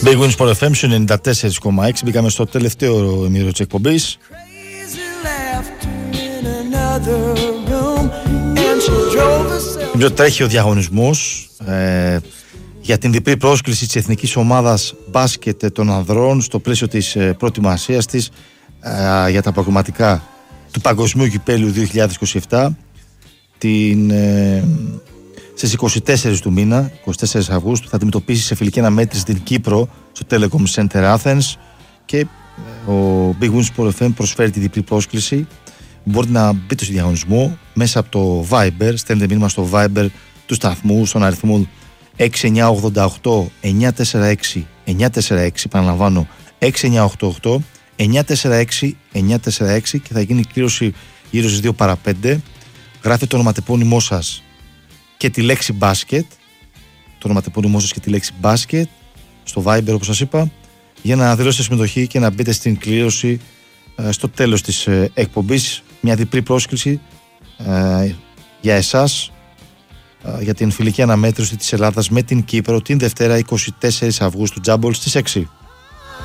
Big Wins for FM 94,6. Μπήκαμε στο τελευταίο ημίρο της εκπομπής. Τρέχει ο διαγωνισμός για την διπλή πρόσκληση της Εθνικής Ομάδας Μπάσκετ των Ανδρών στο πλαίσιο της προετοιμασίας της για τα προγραμματικά του Παγκοσμίου Κυπέλλου 2027 στις 24 του μήνα, 24 Αυγούστου, θα αντιμετωπίσει σε φιλική αναμέτρηση την Κύπρο στο Telecom Center Athens και ο Big Wins Sport FM προσφέρει τη διπλή πρόσκληση. Μπορείτε να μπείτε στο διαγωνισμό μέσα από το Viber, στέλνετε μήνυμα στο Viber του σταθμού στον αριθμό 6988 946 946, επαναλαμβάνω 6988 946 946 και θα γίνει κλήρωση γύρω στις 2 παρα 5. Γράφετε το ονοματεπώνυμό σας και τη λέξη μπάσκετ, το ονοματεπώνυμό σας και τη λέξη μπάσκετ στο Viber όπως σας είπα, για να δηλώσετε συμμετοχή και να μπείτε στην κλήρωση στο τέλος της εκπομπής. Μια διπλή πρόσκληση για εσάς για την φιλική αναμέτρηση της Ελλάδας με την Κύπρο την Δευτέρα 24 Αυγούστου, Τζάμπολ στις 6.